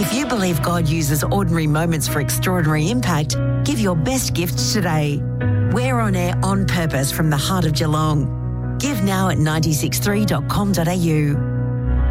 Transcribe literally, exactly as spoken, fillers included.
If you believe God uses ordinary moments for extraordinary impact, give your best gift today. We're on air on purpose from the heart of Geelong. Give now at nine six three dot com dot a u.